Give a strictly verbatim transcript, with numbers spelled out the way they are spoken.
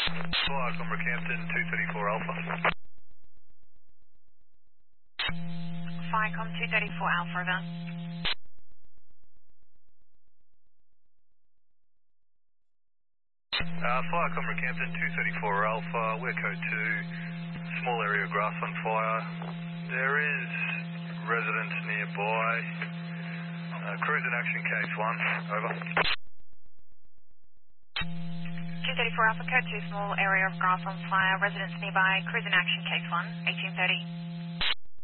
Fire from Rockhampton, two thirty-four Alpha. Firecom two thirty-four Alpha, over. Uh, Fire from Rockhampton, two thirty-four Alpha, we're code two, small area of grass on fire. There is residents nearby. Uh, cruise in action, case one, over. two thirty-four Alpha, code two, small area of grass on fire, residents nearby, cruise in action, case one, eighteen thirty.